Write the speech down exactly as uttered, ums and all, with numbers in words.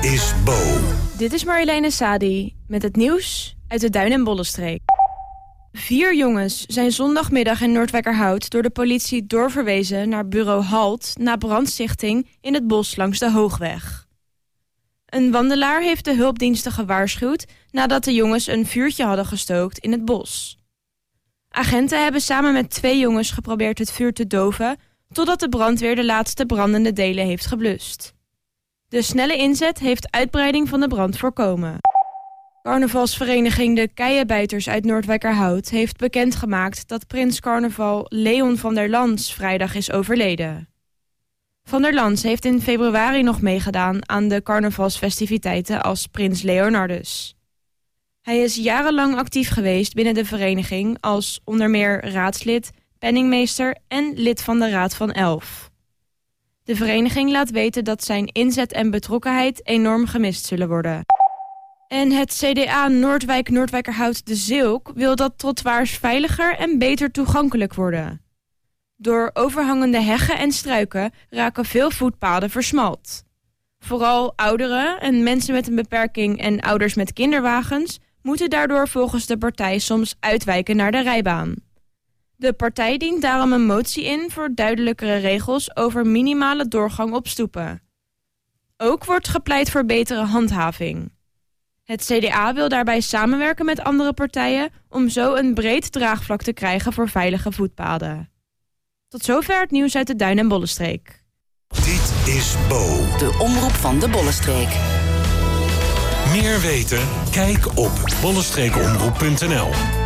is Bo. Dit is Marjoleine Sadi met het nieuws uit de Duin- en Bollenstreek. Vier jongens zijn zondagmiddag in Noordwijkerhout door de politie doorverwezen naar bureau Halt na brandstichting in het bos langs de Hoogweg. Een wandelaar heeft de hulpdiensten gewaarschuwd nadat de jongens een vuurtje hadden gestookt in het bos. Agenten hebben samen met twee jongens geprobeerd het vuur te doven, totdat de brandweer de laatste brandende delen heeft geblust. De snelle inzet heeft uitbreiding van de brand voorkomen. Carnavalsvereniging De Keienbijters uit Noordwijkerhout heeft bekendgemaakt dat prins carnaval Leon van der Lans vrijdag is overleden. Van der Lans heeft in februari nog meegedaan aan de carnavalsfestiviteiten als prins Leonardus. Hij is jarenlang actief geweest binnen de vereniging als onder meer raadslid, penningmeester en lid van de Raad van Elf. De vereniging laat weten dat zijn inzet en betrokkenheid enorm gemist zullen worden. En het C D A Noordwijk-Noordwijkerhout De Zilk wil dat trottoirs veiliger en beter toegankelijk worden. Door overhangende heggen en struiken raken veel voetpaden versmalt. Vooral ouderen en mensen met een beperking en ouders met kinderwagens moeten daardoor volgens de partij soms uitwijken naar de rijbaan. De partij dient daarom een motie in voor duidelijkere regels over minimale doorgang op stoepen. Ook wordt gepleit voor betere handhaving. Het C D A wil daarbij samenwerken met andere partijen om zo een breed draagvlak te krijgen voor veilige voetpaden. Tot zover het nieuws uit de Duin- en Bollenstreek. Dit is Bo. De omroep van de Bollenstreek. Meer weten? Kijk op bollenstreekomroep punt n l.